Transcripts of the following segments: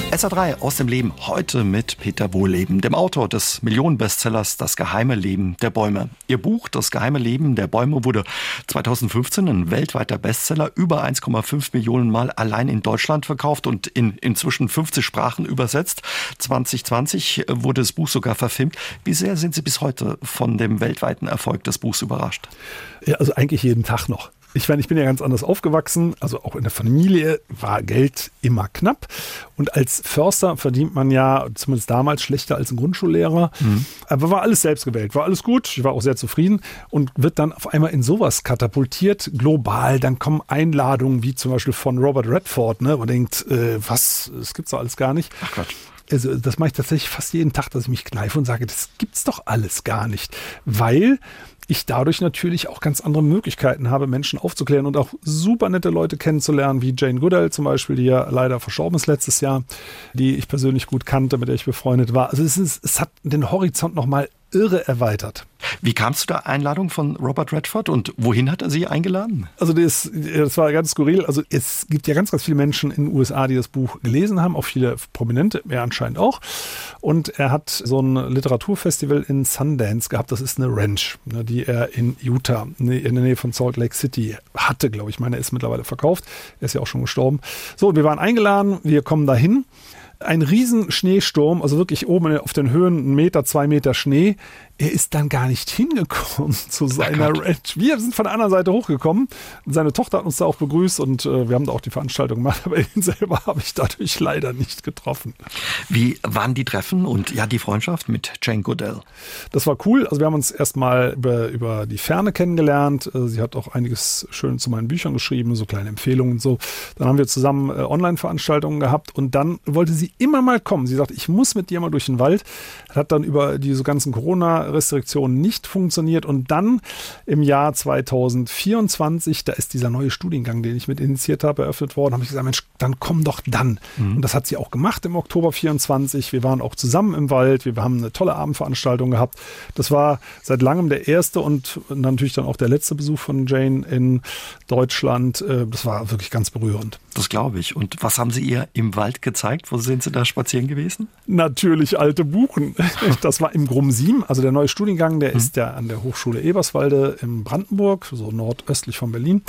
SA3 aus dem Leben, heute mit Peter Wohlleben, dem Autor des Millionenbestsellers Das geheime Leben der Bäume. Ihr Buch Das geheime Leben der Bäume wurde 2015 ein weltweiter Bestseller, über 1,5 Millionen Mal allein in Deutschland verkauft und in inzwischen 50 Sprachen übersetzt. 2020 wurde das Buch sogar verfilmt. Wie sehr sind Sie bis heute von dem weltweiten Erfolg des Buchs überrascht? Ja, also eigentlich jeden Tag noch. Ich meine, ich bin ja ganz anders aufgewachsen, also auch in der Familie war Geld immer knapp und als Förster verdient man ja zumindest damals schlechter als ein Grundschullehrer, aber war alles selbst gewählt, war alles gut, ich war auch sehr zufrieden und wird dann auf einmal in sowas katapultiert, global, dann kommen Einladungen wie zum Beispiel von Robert Redford, ne, wo man denkt, was, das gibt's doch alles gar nicht. Ach Gott. Also das mache ich tatsächlich fast jeden Tag, dass ich mich kneife und sage, das gibt's doch alles gar nicht, weil ich dadurch natürlich auch ganz andere Möglichkeiten habe, Menschen aufzuklären und auch super nette Leute kennenzulernen, wie Jane Goodall zum Beispiel, die ja leider verstorben ist letztes Jahr, die ich persönlich gut kannte, mit der ich befreundet war. Also es hat den Horizont nochmal irre erweitert. Wie kam es zu der Einladung von Robert Redford und wohin hat er Sie eingeladen? Also das war ganz skurril. Also es gibt ja ganz, ganz viele Menschen in den USA, die das Buch gelesen haben, auch viele Prominente, er anscheinend auch. Und er hat so ein Literaturfestival in Sundance gehabt. Das ist eine Ranch, die er in Utah, in der Nähe von Salt Lake City hatte, glaube ich. Ich meine, er ist mittlerweile verkauft. Er ist ja auch schon gestorben. So, wir waren eingeladen, wir kommen dahin. Ein riesen Schneesturm, also wirklich oben auf den Höhen 1 Meter, 2 Meter Schnee. Er ist dann gar nicht hingekommen zu seiner Ranch. Wir sind von der anderen Seite hochgekommen. Seine Tochter hat uns da auch begrüßt und wir haben da auch die Veranstaltung gemacht, aber ihn selber habe ich dadurch leider nicht getroffen. Wie waren die Treffen und ja die Freundschaft mit Jane Goodall? Das war cool. Also wir haben uns erstmal über die Ferne kennengelernt. Sie hat auch einiges schön zu meinen Büchern geschrieben, so kleine Empfehlungen und so. Dann haben wir zusammen Online-Veranstaltungen gehabt und dann wollte sie immer mal kommen. Sie sagt, ich muss mit dir mal durch den Wald. Hat dann über diese ganzen Corona-Restriktionen nicht funktioniert. Und dann im Jahr 2024, da ist dieser neue Studiengang, den ich mit initiiert habe, eröffnet worden, habe ich gesagt, Mensch, dann komm doch dann. Und das hat sie auch gemacht im Oktober 24. Wir waren auch zusammen im Wald. Wir haben eine tolle Abendveranstaltung gehabt. Das war seit langem der erste und natürlich dann auch der letzte Besuch von Jane in Deutschland. Das war wirklich ganz berührend. Das glaube ich. Und was haben Sie ihr im Wald gezeigt? Wo sind Sie da spazieren gewesen? Natürlich alte Buchen. Das war im Grumsim, also der neue Studiengang, der ist ja an der Hochschule Eberswalde in Brandenburg, so nordöstlich von Berlin.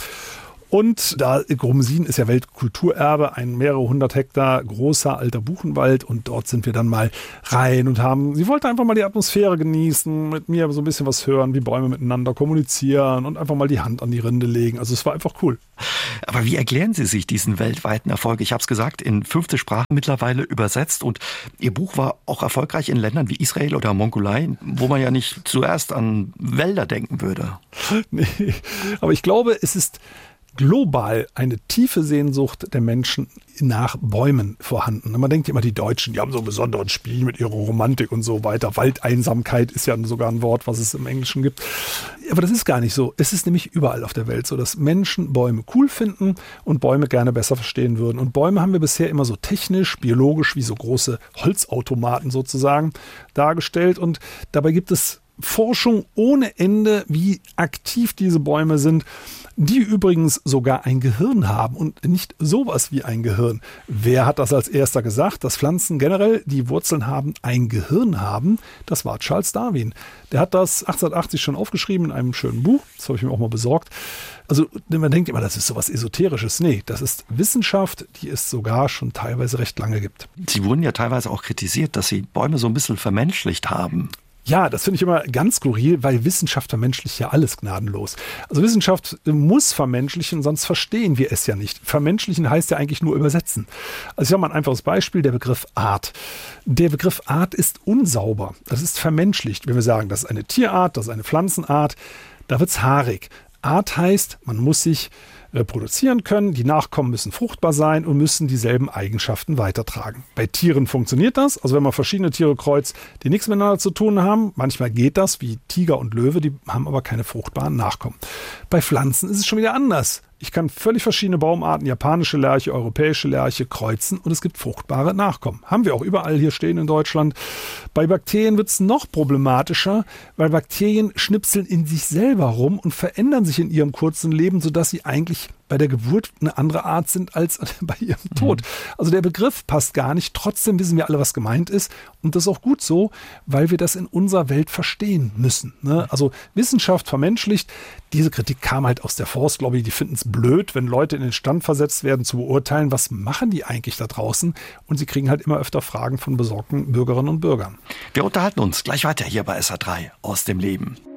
Und da Grumsim ist ja Weltkulturerbe, ein mehrere 100 Hektar großer alter Buchenwald und dort sind wir dann mal rein und sie wollte einfach mal die Atmosphäre genießen, mit mir so ein bisschen was hören, wie Bäume miteinander kommunizieren und einfach mal die Hand an die Rinde legen. Also es war einfach cool. Aber wie erklären Sie sich diesen weltweiten Erfolg? Ich habe es gesagt, in 50 Sprachen mittlerweile übersetzt und Ihr Buch war auch erfolgreich in Ländern wie Israel oder Mongolei, wo man ja nicht zuerst an Wälder denken würde. Nee, aber ich glaube, es ist global eine tiefe Sehnsucht der Menschen nach Bäumen vorhanden. Man denkt immer, die Deutschen, die haben so einen besonderen Spiel mit ihrer Romantik und so weiter. Waldeinsamkeit ist ja sogar ein Wort, was es im Englischen gibt. Aber das ist gar nicht so. Es ist nämlich überall auf der Welt so, dass Menschen Bäume cool finden und Bäume gerne besser verstehen würden. Und Bäume haben wir bisher immer so technisch, biologisch, wie so große Holzautomaten sozusagen dargestellt. Und dabei gibt es Forschung ohne Ende, wie aktiv diese Bäume sind, die übrigens sogar ein Gehirn haben und nicht sowas wie ein Gehirn. Wer hat das als erster gesagt, dass Pflanzen generell, die Wurzeln haben, ein Gehirn haben? Das war Charles Darwin. Der hat das 1880 schon aufgeschrieben in einem schönen Buch. Das habe ich mir auch mal besorgt. Also man denkt immer, das ist sowas Esoterisches. Nee, das ist Wissenschaft, die es sogar schon teilweise recht lange gibt. Sie wurden ja teilweise auch kritisiert, dass Sie Bäume so ein bisschen vermenschlicht haben. Ja, das finde ich immer ganz skurril, weil Wissenschaft vermenschlicht ja alles gnadenlos. Also Wissenschaft muss vermenschlichen, sonst verstehen wir es ja nicht. Vermenschlichen heißt ja eigentlich nur übersetzen. Also ich habe mal ein einfaches Beispiel, der Begriff Art. Der Begriff Art ist unsauber. Das ist vermenschlicht. Wenn wir sagen, das ist eine Tierart, das ist eine Pflanzenart, da wird es haarig. Art heißt, man muss sich reproduzieren können, die Nachkommen müssen fruchtbar sein und müssen dieselben Eigenschaften weitertragen. Bei Tieren funktioniert das, also wenn man verschiedene Tiere kreuzt, die nichts miteinander zu tun haben, manchmal geht das, wie Tiger und Löwe, die haben aber keine fruchtbaren Nachkommen. Bei Pflanzen ist es schon wieder anders. Ich kann völlig verschiedene Baumarten, japanische Lärche, europäische Lärche kreuzen und es gibt fruchtbare Nachkommen. Haben wir auch überall hier stehen in Deutschland. Bei Bakterien wird es noch problematischer, weil Bakterien schnipseln in sich selber rum und verändern sich in ihrem kurzen Leben, sodass sie eigentlich bei der Geburt eine andere Art sind als bei ihrem Tod. Also der Begriff passt gar nicht. Trotzdem wissen wir alle, was gemeint ist. Und das ist auch gut so, weil wir das in unserer Welt verstehen müssen. Ne? Also Wissenschaft vermenschlicht. Diese Kritik kam halt aus der Force-Lobby. Die finden es blöd, wenn Leute in den Stand versetzt werden, zu beurteilen, was machen die eigentlich da draußen? Und sie kriegen halt immer öfter Fragen von besorgten Bürgerinnen und Bürgern. Wir unterhalten uns gleich weiter hier bei SA3 aus dem Leben.